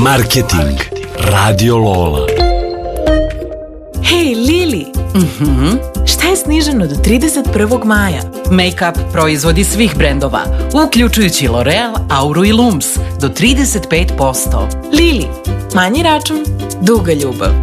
Marketing. Radio Lola. Hej, Lili! Šta je sniženo do 31. maja? Make-up proizvodi svih brendova, uključujući L'Oreal, Auru i Lums, do 35%. Lili, manji račun, duga ljubav.